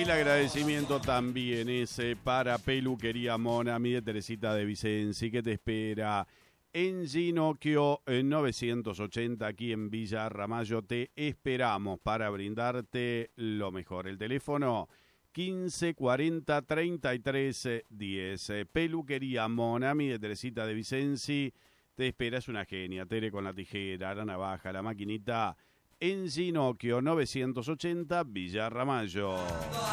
El agradecimiento también es para Peluquería Monami de Teresita de Vicenzi, que te espera en Ginocchio 980, aquí en Villa Ramallo. Te esperamos para brindarte lo mejor. El teléfono 1540 33 10. Peluquería Monami de Teresita de Vicenzi te espera, es una genia. Tere con la tijera, la navaja, la maquinita, en Ginocchio 980, Villa Ramallo.